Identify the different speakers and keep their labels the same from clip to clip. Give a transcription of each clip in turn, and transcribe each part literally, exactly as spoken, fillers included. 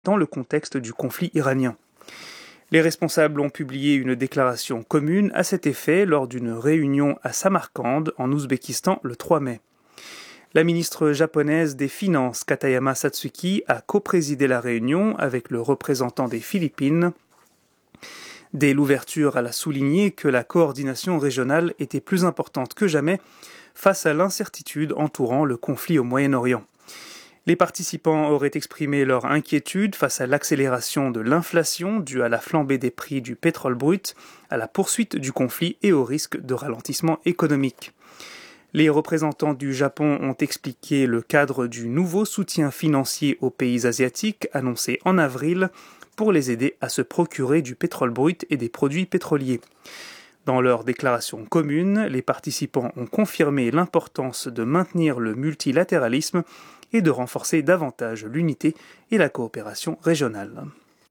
Speaker 1: dans le contexte du conflit iranien. Les responsables ont publié une déclaration commune à cet effet lors d'une réunion à Samarcande, en Ouzbékistan, le trois mai. La ministre japonaise des Finances, Katayama Satsuki, a coprésidé la réunion avec le représentant des Philippines. Dès l'ouverture, elle a souligné que la coordination régionale était plus importante que jamais face à l'incertitude entourant le conflit au Moyen-Orient. Les participants auraient exprimé leur inquiétude face à l'accélération de l'inflation due à la flambée des prix du pétrole brut, à la poursuite du conflit et au risque de ralentissement économique. Les représentants du Japon ont expliqué le cadre du nouveau soutien financier aux pays asiatiques annoncé en avril pour les aider à se procurer du pétrole brut et des produits pétroliers. Dans leur déclaration commune, les participants ont confirmé l'importance de maintenir le multilatéralisme et de renforcer davantage l'unité et la coopération régionale.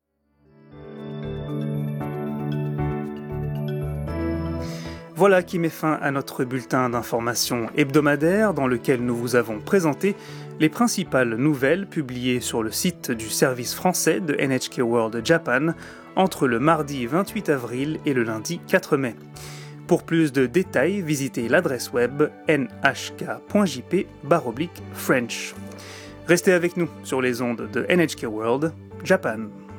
Speaker 1: Voilà qui met fin à notre bulletin d'information hebdomadaire dans lequel nous vous avons présenté les principales nouvelles publiées sur le site du service français de N H K World Japan entre le mardi vingt-huit avril et le lundi quatre mai. Pour plus de détails, visitez l'adresse web n h k point j p barre oblique French. Restez avec nous sur les ondes de N H K World Japan.